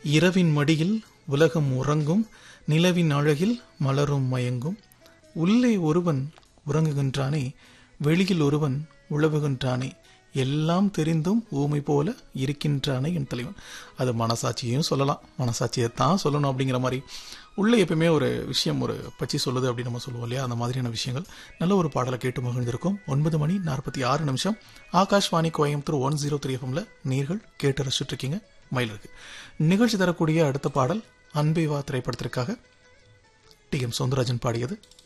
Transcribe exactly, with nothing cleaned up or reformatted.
இரவின் மடியில் உலகம் உறங்கும், நிலவின் அழகில் மலரும் மயங்கும். உள்ளே ஒருவன் உறங்குகின்றானே, வெளியில் ஒருவன் உழவுகின்றானே, எல்லாம் தெரிந்தும் ஊமை போல இருக்கின்றானே என் தலைவன். அது மனசாட்சியையும் சொல்லலாம், மனசாட்சியை தான் சொல்லணும் அப்படிங்கிற மாதிரி. உள்ளே எப்பயுமே ஒரு விஷயம் ஒரு பச்சி சொல்லுது அப்படின்னு நம்ம சொல்லுவோம் இல்லையா, அந்த மாதிரியான விஷயங்கள். நல்ல ஒரு பாடலை கேட்டு மகிழ்ந்திருக்கும். ஒன்பது மணி நாற்பத்தி ஆறு நிமிஷம் Akashvani Coimbatore one zero three எஃப்எம்ல நீர்கள் கேட்டு ரசிச்சுட்டு இருக்கீங்க. மயிலிருக்கு நிகழ்ச்சி தரக்கூடிய அடுத்த பாடல் அன்பே வா திரைப்படத்திற்காக டி எம் சௌந்தரராஜன் பாடியது.